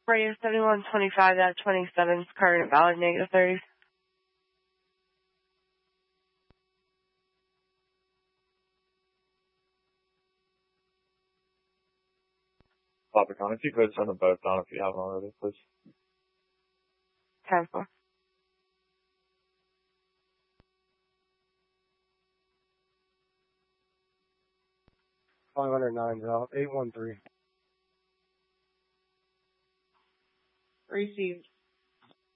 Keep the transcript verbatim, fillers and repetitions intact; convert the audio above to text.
Radio seventy-one twenty-five at twenty-seven, current valid negative thirty. Leprechaun, if you could send them both down if you haven't already, please. ten four. five hundred nine, Val, eight one three. Received.